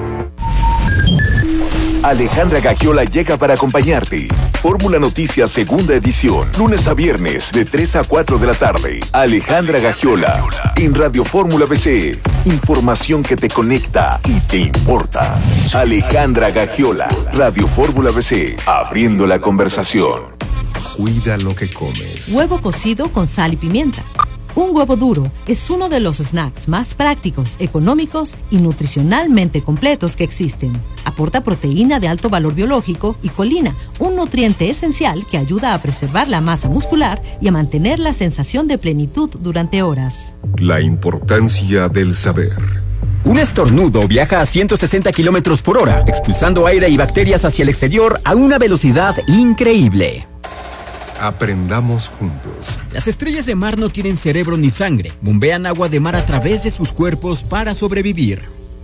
Alejandra Gagiola llega para acompañarte. Fórmula Noticias segunda edición. Lunes a viernes de 3 a 4 de la tarde. Alejandra Gagiola. En Radio Fórmula BC. Información que te conecta y te importa. Alejandra Gagiola. Radio Fórmula BC. Abriendo la conversación. Cuida lo que comes. Huevo cocido con sal y pimienta. Un huevo duro es uno de los snacks más prácticos, económicos y nutricionalmente completos que existen. Aporta proteína de alto valor biológico y colina, un nutriente esencial que ayuda a preservar la masa muscular y a mantener la sensación de plenitud durante horas. La importancia del saber. Un estornudo viaja a 160 kilómetros por hora, expulsando aire y bacterias hacia el exterior a una velocidad increíble. Aprendamos juntos. Las estrellas de mar no tienen cerebro ni sangre. Bombean agua de mar a través de sus cuerpos para sobrevivir.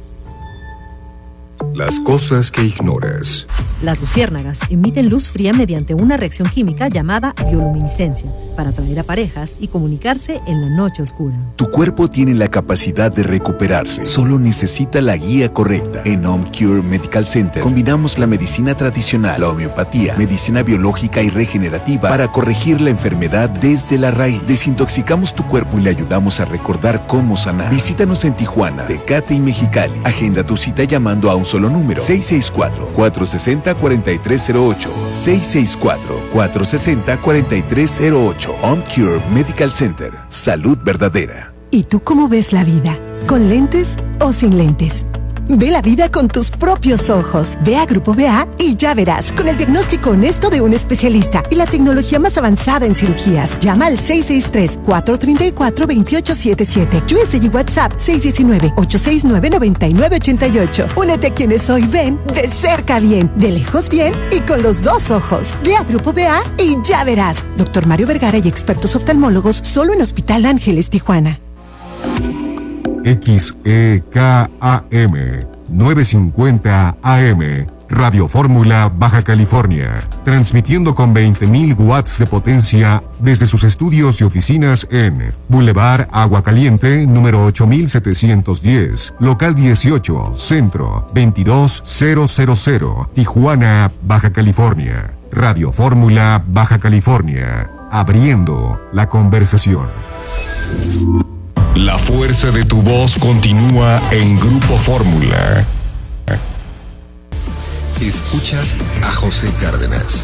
Las cosas que ignoras. Las luciérnagas emiten luz fría mediante una reacción química llamada bioluminiscencia para atraer a parejas y comunicarse en la noche oscura. Tu cuerpo tiene la capacidad de recuperarse, solo necesita la guía correcta. En OmCure Medical Center combinamos la medicina tradicional, la homeopatía, medicina biológica y regenerativa para corregir la enfermedad desde la raíz. Desintoxicamos tu cuerpo y le ayudamos a recordar cómo sanar. Visítanos en Tijuana, Tecate y Mexicali. Agenda tu cita llamando a un solo número: 664-460-4308. 664-460-4308. OmCure Medical Center. Salud verdadera. ¿Y tú cómo ves la vida? ¿Con lentes o sin lentes? Ve la vida con tus propios ojos. Ve a Grupo BA y ya verás, con el diagnóstico honesto de un especialista y la tecnología más avanzada en cirugías. Llama al 663-434-2877. USA y WhatsApp 619-869-9988. Únete a quienes hoy ven de cerca bien, de lejos bien y con los dos ojos. Ve a Grupo BA y ya verás. Dr. Mario Vergara y expertos oftalmólogos solo en Hospital Ángeles, Tijuana. XEKAM 950 AM, Radio Fórmula, Baja California, transmitiendo con 20.000 watts de potencia desde sus estudios y oficinas en Boulevard Agua Caliente, número 8710, local 18, centro 22000, Tijuana, Baja California. Radio Fórmula, Baja California, abriendo la conversación. La fuerza de tu voz continúa en Grupo Fórmula. Escuchas a José Cárdenas.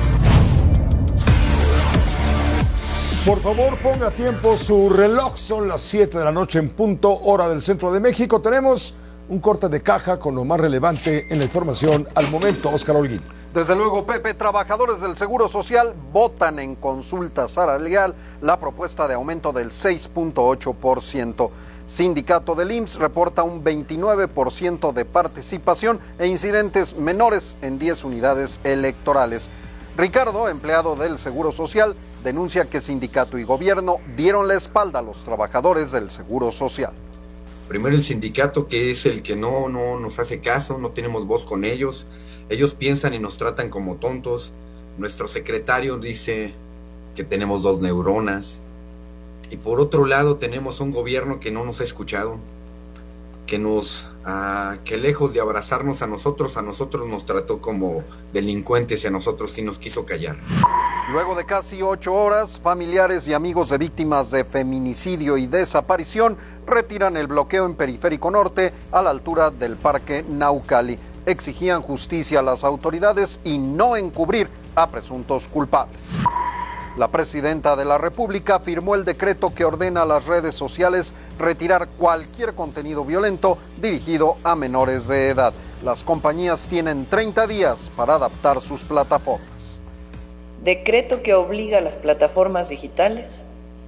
Por favor, ponga a tiempo su reloj. Son las 7 de la noche en punto, hora del centro de México. Tenemos un corte de caja con lo más relevante en la información al momento. Óscar Holguín. Desde luego, Pepe, trabajadores del Seguro Social votan en consulta salarial la propuesta de aumento del 6.8%. Sindicato del IMSS reporta un 29% de participación e incidentes menores en 10 unidades electorales. Ricardo, empleado del Seguro Social, denuncia que sindicato y gobierno dieron la espalda a los trabajadores del Seguro Social. Primero el sindicato, que es el que no nos hace caso, no tenemos voz con ellos. Ellos piensan y nos tratan como tontos. Nuestro secretario dice que tenemos 2 neuronas. Y por otro lado tenemos un gobierno que no nos ha escuchado, que lejos de abrazarnos a nosotros nos trató como delincuentes y a nosotros sí nos quiso callar. Luego de casi 8 horas, familiares y amigos de víctimas de feminicidio y desaparición retiran el bloqueo en Periférico Norte a la altura del Parque Naucali. Exigían justicia a las autoridades y no encubrir a presuntos culpables. La presidenta de la República firmó el decreto que ordena a las redes sociales retirar cualquier contenido violento dirigido a menores de edad. Las compañías tienen 30 días para adaptar sus plataformas. Decreto que obliga a las plataformas digitales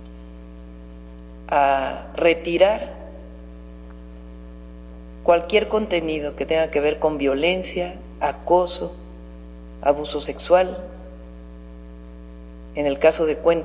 a retirar cualquier contenido que tenga que ver con violencia, acoso, abuso sexual. En el caso de cuentas